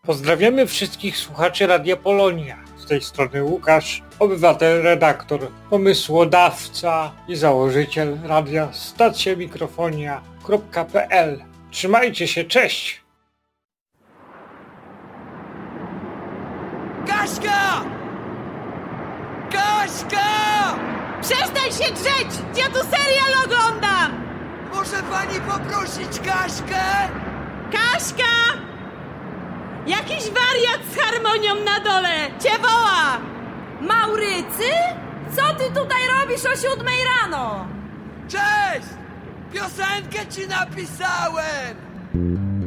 Pozdrawiamy wszystkich słuchaczy Radia Polonia. Z tej strony Łukasz, obywatel, redaktor, pomysłodawca i założyciel radia stacjamikrofonia.pl. Trzymajcie się, cześć! Kaśka! Kaśka! Przestań się drzeć! Ja tu serial oglądam! Może pani poprosić Kaśkę? Kaśka! Jakiś wariat z harmonią na dole! Cię woła! Maurycy? Co ty tutaj robisz o 7 rano? Cześć! Piosenkę ci napisałem!